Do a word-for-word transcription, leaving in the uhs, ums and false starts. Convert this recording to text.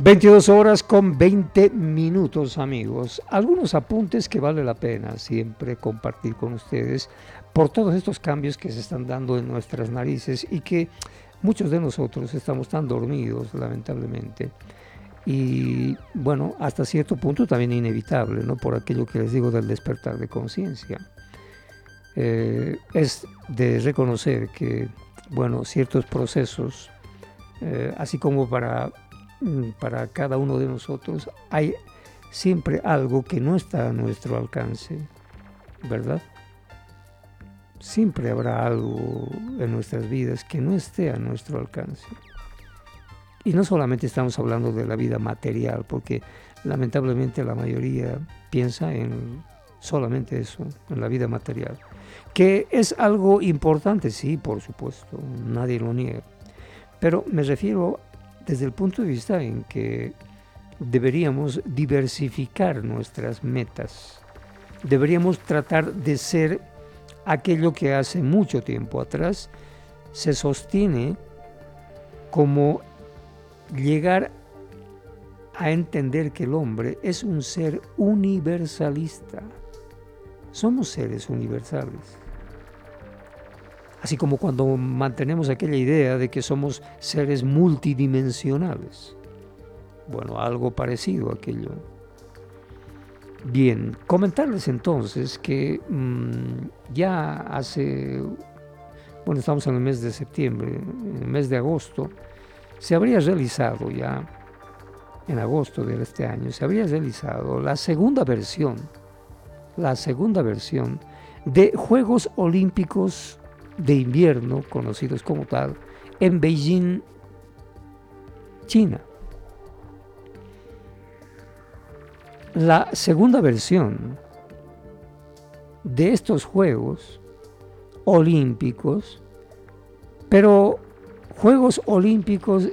veintidós horas con veinte minutos, amigos. Algunos apuntes que vale la pena siempre compartir con ustedes por todos estos cambios que se están dando en nuestras narices y que muchos de nosotros estamos tan dormidos, lamentablemente. Y bueno, hasta cierto punto también inevitable, ¿no? Por aquello que les digo del despertar de conciencia. Eh, es de reconocer que, bueno, ciertos procesos, eh, así como para, para cada uno de nosotros, hay siempre algo que no está a nuestro alcance, ¿verdad? Siempre habrá algo en nuestras vidas que no esté a nuestro alcance. Y no solamente estamos hablando de la vida material, porque lamentablemente la mayoría piensa en solamente eso, en la vida material. Que es algo importante, sí, por supuesto, nadie lo niega. Pero me refiero desde el punto de vista en que deberíamos diversificar nuestras metas. Deberíamos tratar de ser aquello que hace mucho tiempo atrás se sostiene como llegar a entender que el hombre es un ser universalista. Somos seres universales. Así como cuando mantenemos aquella idea de que somos seres multidimensionales. Bueno, algo parecido a aquello. Bien, comentarles entonces que mmm, ya hace, bueno, estamos en el mes de septiembre, en el mes de agosto, se habría realizado ya, en agosto de este año, se habría realizado la segunda versión, la segunda versión de Juegos Olímpicos de Invierno, conocidos como tal, en Beijing, China. La segunda versión de estos Juegos Olímpicos, pero Juegos Olímpicos